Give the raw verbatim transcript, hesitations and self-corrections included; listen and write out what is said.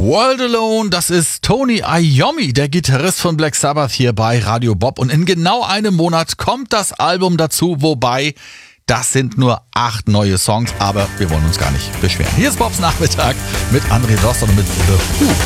World Alone, das ist Tony Iommi, der Gitarrist von Black Sabbath hier bei Radio Bob. Und in genau einem Monat kommt das Album dazu, wobei das sind nur acht neue Songs, aber wir wollen uns gar nicht beschweren. Hier ist Bobs Nachmittag mit André Doston und mit The Who.